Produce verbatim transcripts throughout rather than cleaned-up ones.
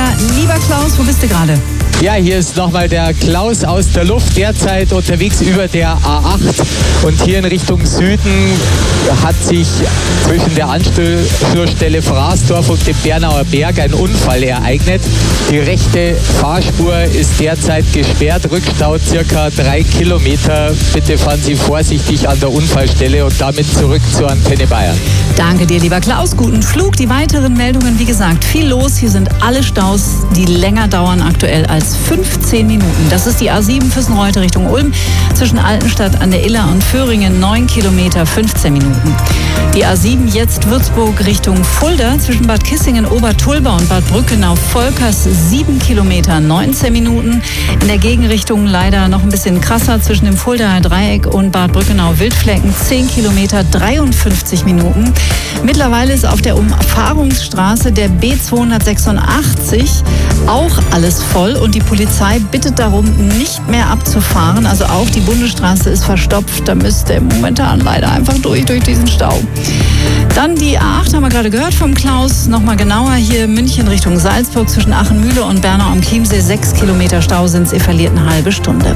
Lieber Klaus, wo bist du gerade? Ja, hier ist nochmal der Klaus aus der Luft, derzeit unterwegs über der A acht. Und hier in Richtung Süden hat sich zwischen der Anschlussstelle Fraßdorf und dem Bernauer Berg ein Unfall ereignet. Die rechte Fahrspur ist derzeit gesperrt, Rückstau circa drei Kilometer. Bitte fahren Sie vorsichtig an der Unfallstelle und damit zurück zur Antenne Bayern. Danke dir, lieber Klaus. Guten Flug. Die weiteren Meldungen, wie gesagt, viel los. Hier sind alle Staus, die länger dauern aktuell als fünfzehn Minuten. Das ist die A sieben Füssen-Reutte Richtung Ulm. Zwischen Altenstadt an der Iller und Föhringen neun Kilometer, fünfzehn Minuten. Die A sieben jetzt Würzburg Richtung Fulda. Zwischen Bad Kissingen, Obertulba und Bad Brückenau-Volkers sieben Kilometer, neunzehn Minuten. In der Gegenrichtung leider noch ein bisschen krasser. Zwischen dem Fuldaer Dreieck und Bad Brückenau-Wildflecken zehn Kilometer, dreiundfünfzig Minuten. Mittlerweile ist auf der Umfahrungsstraße der B zweihundertsechsundachtzig auch alles voll und die Polizei bittet darum, nicht mehr abzufahren. Also auch die Bundesstraße ist verstopft. Da müsst ihr momentan leider einfach durch, durch diesen Stau. Dann die A acht haben wir gerade gehört vom Klaus. Nochmal genauer hier München Richtung Salzburg zwischen Achenmühle und Bernau am Chiemsee. Sechs Kilometer Stau sind es, ihr verliert eine halbe Stunde.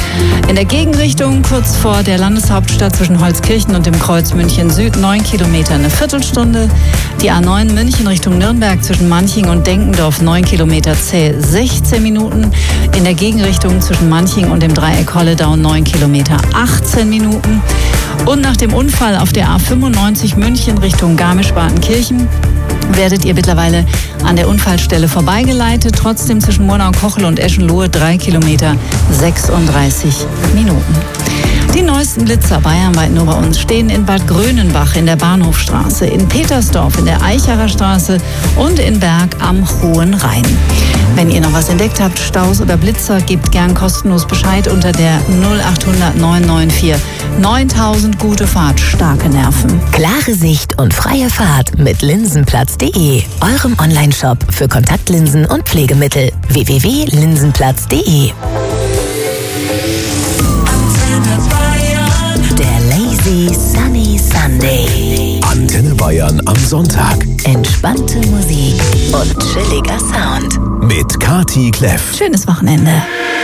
In der Gegenrichtung kurz vor der Landeshauptstadt zwischen Holzkirchen und dem Kreuz München Süd neun Kilometer, eine Viertelstunde. Die A neun München Richtung Nürnberg zwischen Manching und Denkendorf neun Kilometer zäh, sechzehn Minuten. In der Gegenrichtung zwischen Manching und dem Dreieck Holledau neun Kilometer, achtzehn Minuten. Und nach dem Unfall auf der A fünfundneunzig München Richtung Garmisch-Partenkirchen werdet ihr mittlerweile an der Unfallstelle vorbeigeleitet. Trotzdem zwischen Murnau-Kochel und Eschenlohe drei Kilometer, sechsunddreißig Minuten. Die neuesten Blitzer bayernweit nur bei uns stehen in Bad Grönenbach in der Bahnhofstraße, in Petersdorf in der Eichacher Straße und in Berg am Hohen Rhein. Wenn ihr noch was entdeckt habt, Staus oder Blitzer, gebt gern kostenlos Bescheid unter der null achthundert neunhundertvier. neuntausend, gute Fahrt, starke Nerven. Klare Sicht und freie Fahrt mit linsenplatz punkt de, eurem Onlineshop für Kontaktlinsen und Pflegemittel. w w w punkt linsenplatz punkt de. Der Lazy Sunny Sunday. Antenne Bayern am Sonntag. Entspannte Musik und chilliger Sound. Mit Kati Kleff. Schönes Wochenende.